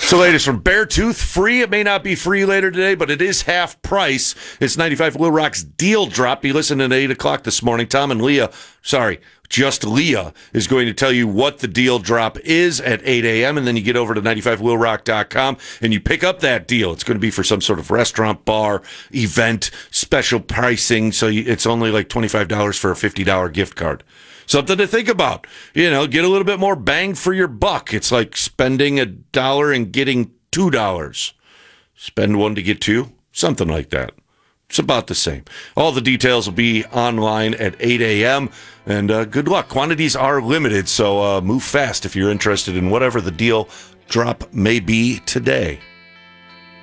So latest from Beartooth, free. It may not be free later today, but it is half price. It's 95 Little Rock's Deal Drop. You listened at 8 o'clock this morning. Tom and Leah, just Leah, is going to tell you what the Deal Drop is at 8 a.m., and then you get over to 95lilrock.com, and you pick up that deal. It's going to be for some sort of restaurant, bar, event, special pricing, so it's only like $25 for a $50 gift card. Something to think about. Get a little bit more bang for your buck. It's like spending $1 and getting $2. Spend one to get two, something like that. It's about the same. All the details will be online at 8 a.m., and good luck. Quantities are limited, so move fast if you're interested in whatever the deal drop may be today.